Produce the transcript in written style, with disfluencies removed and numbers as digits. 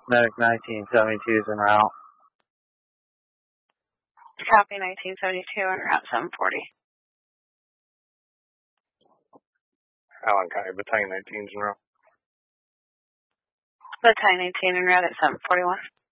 Medic 1972 is en route. Copy 1972 en route 740. Allen County, Battalion 19 is en route. Battalion 19 en route at 741.